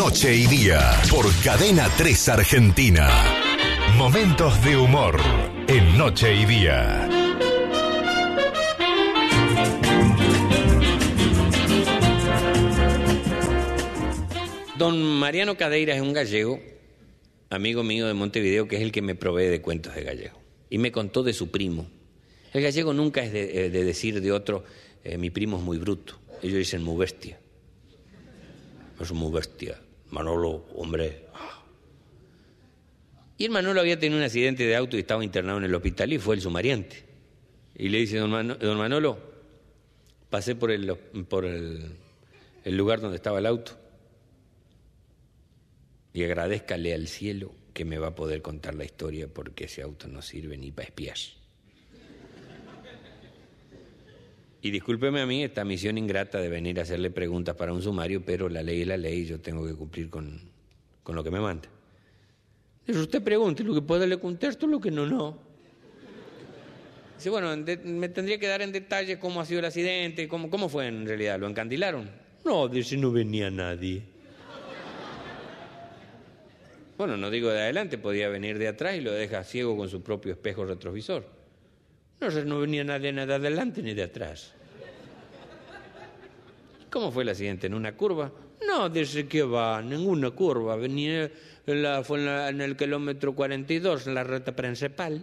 Noche y Día, por Cadena 3 Argentina. Momentos de humor en Noche y Día. Don Mariano Cadeira es un gallego, amigo mío de Montevideo, que es el que me provee de cuentos de gallego. Y me contó de su primo. El gallego nunca es de decir de otro, mi primo es muy bruto. Ellos dicen muy bestia. Es muy bestia. Manolo, hombre. Y el Manolo había tenido un accidente de auto y estaba internado en el hospital y fue el sumariante. Y le dice, don Manolo, pasé por el lugar donde estaba el auto. Y agradézcale al cielo que me va a poder contar la historia porque ese auto no sirve ni para espías. Y discúlpeme a mí esta misión ingrata de venir a hacerle preguntas para un sumario, pero la ley es la ley y yo tengo que cumplir con lo que me manda. Dice, usted pregunte, lo que pueda le contesto, lo que no. Dice, bueno, me tendría que dar en detalle cómo ha sido el accidente, cómo fue en realidad, ¿lo encandilaron? No, dice, no venía nadie. Bueno, no digo de adelante, podía venir de atrás y lo deja ciego con su propio espejo retrovisor. No venía nadie de adelante ni de atrás. ¿Cómo fue el accidente? ¿En una curva? No, dice que va, ninguna curva. Venía fue en el kilómetro 42, en la ruta principal.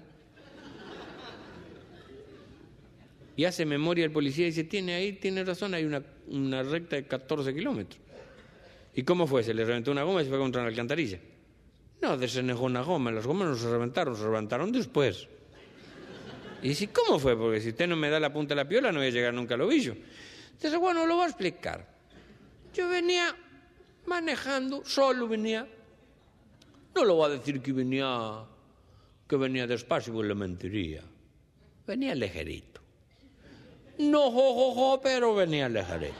Y hace memoria el policía y dice, tiene razón, hay una recta de 14 kilómetros. ¿Y cómo fue? ¿Se le reventó una goma y se fue contra una alcantarilla? No, desenejó una goma, las gomas no se reventaron después. Y dice, ¿cómo fue? Porque si usted no me da la punta de la piola no voy a llegar nunca al ovillo. Dice, bueno, lo voy a explicar. Yo venía manejando, solo venía. No lo voy a decir que venía despacio, porque le mentiría. Venía ligerito. No, pero venía ligerito.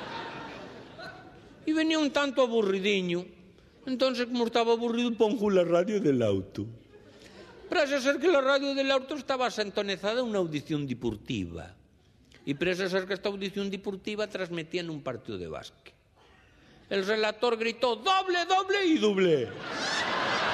Y venía un tanto aburridiño. Entonces, como estaba aburrido, pongo la radio del auto. Parece ser que la radio del auto estaba sintonizada en una audición deportiva. Y parece ser que esta audición deportiva transmitía en un partido de básquet. El relator gritó, doble y doble.